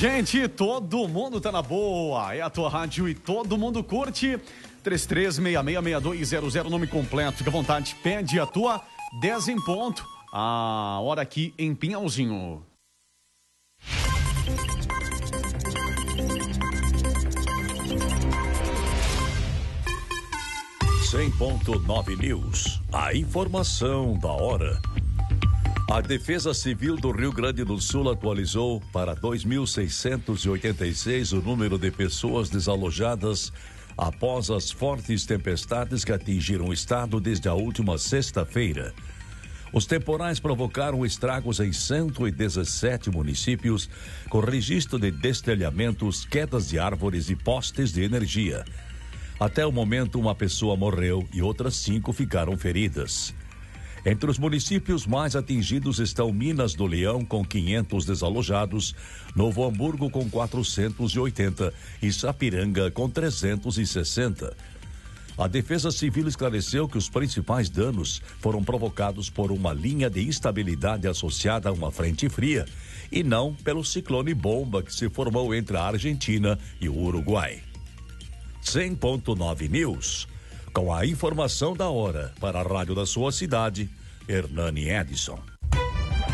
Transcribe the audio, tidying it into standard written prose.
Gente, todo mundo tá na boa. É a tua rádio e todo mundo curte. 33666200, nome completo. Fica à vontade, pede a tua 10 em ponto. A hora aqui em Pinhalzinho. .9 News. A informação da hora. A Defesa Civil do Rio Grande do Sul atualizou para 2.686 o número de pessoas desalojadas após as fortes tempestades que atingiram o estado desde a última sexta-feira. Os temporais provocaram estragos em 117 municípios, com registro de destelhamentos, quedas de árvores e postes de energia. Até o momento, uma pessoa morreu e outras 5 ficaram feridas. Entre os municípios mais atingidos estão Minas do Leão, com 500 desalojados, Novo Hamburgo, com 480 e Sapiranga, com 360. A Defesa Civil esclareceu que os principais danos foram provocados por uma linha de instabilidade associada a uma frente fria e não pelo ciclone bomba que se formou entre a Argentina e o Uruguai. 100.9 News, com a informação da hora para a rádio da sua cidade, Hernani Edson.